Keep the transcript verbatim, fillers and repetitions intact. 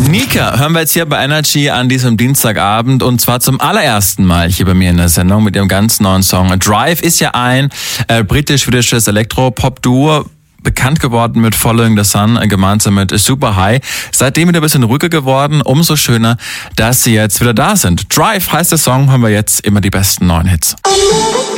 Nika hören wir jetzt hier bei Energy an diesem Dienstagabend und zwar zum allerersten Mal hier bei mir in der Sendung mit ihrem ganz neuen Song. Drive ist ja ein äh, britisch-schwedisches Elektro-Pop-Duo, bekannt geworden mit Following the Sun, äh, gemeinsam mit Super High. Seitdem wieder ein bisschen ruhiger geworden, umso schöner, dass sie jetzt wieder da sind. Drive heißt der Song, hören wir jetzt immer die besten neuen Hits.